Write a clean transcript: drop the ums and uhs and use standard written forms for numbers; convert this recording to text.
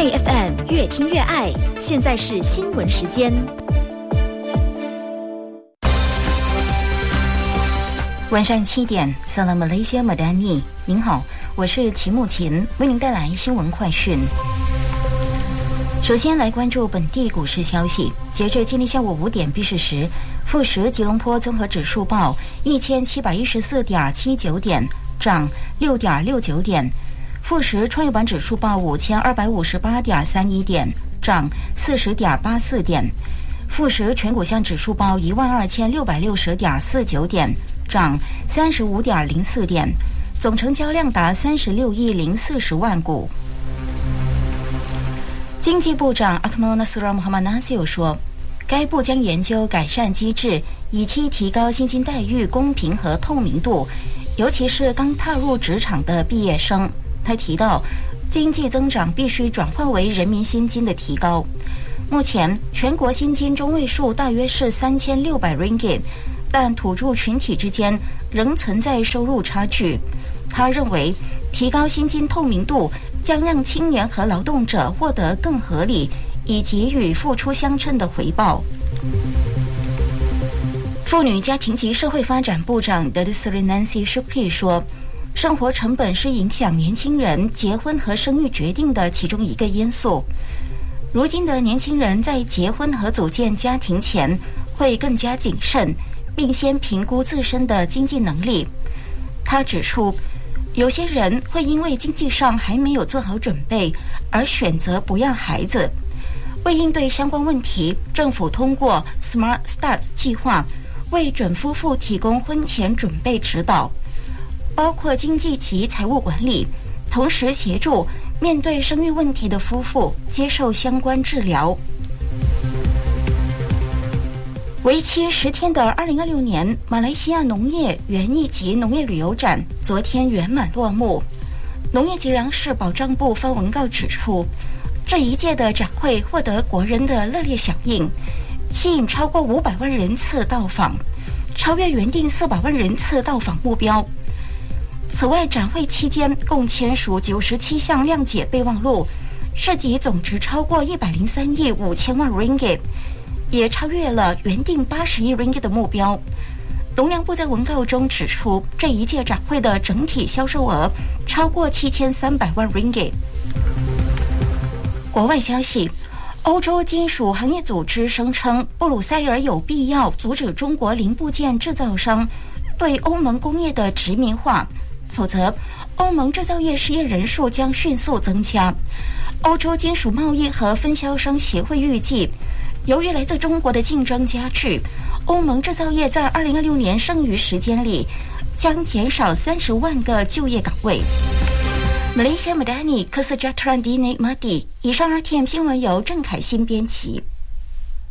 爱 FM 越听越爱，现在是新闻时间。 晚上7点，萨拉马雷西亚马丹尼，您好，我是齐木琴，为您带来新闻快讯。首先来关注本地股市消息。截至今天下午5点闭市时，富时吉隆坡综合指数报1714.79点，涨6.69点；富时创业板指数报5258.31点，涨40.84点；富时全股项指数报12660.49点，涨35.04点，总成交量达36亿040万股。经济部长阿克莫纳苏拉穆罕默纳西有说，该部将研究改善机制，以期提高薪金待遇公平和透明度，尤其是刚踏入职场的毕业生。他提到，经济增长必须转化为人民薪金的提高。目前全国薪金中位数大约是3600 ringgit， 但土著群体之间仍存在收入差距。他认为，提高薪金透明度将让青年和劳动者获得更合理以及与付出相称的回报。妇女家庭及社会发展部长 Datuk Nancy Shukri 说，生活成本是影响年轻人结婚和生育决定的其中一个因素。如今的年轻人在结婚和组建家庭前会更加谨慎，并先评估自身的经济能力。他指出，有些人会因为经济上还没有做好准备而选择不要孩子。为应对相关问题，政府通过 Smart Start 计划为准夫妇提供婚前准备指导，包括经济及财务管理，同时协助面对生育问题的夫妇接受相关治疗。为期10天的2026年马来西亚农业、园艺及农业旅游展昨天圆满落幕。农业及粮食保障部发文告指出，这一届的展会获得国人的热烈响应，吸引超过500万人次到访，超越原定400万人次到访目标。此外，展会期间共签署97项谅解备忘录，涉及总值超过103亿5千万 ringgit， 也超越了原定80亿 ringgit 的目标。农粮部在文告中指出，这一届展会的整体销售额超过7300万 ringgit。国外消息，欧洲金属行业组织声称，布鲁塞尔有必要阻止中国零部件制造商对欧盟工业的殖民化，否则欧盟制造业失业人数将迅速增加。欧洲金属贸易和分销商协会预计，由于来自中国的竞争加剧，欧盟制造业在2026年剩余时间里将减少30万个就业岗位。马来西亚马达尼克斯加特兰迪内马蒂。以上 RTM 新闻由郑凯欣编辑。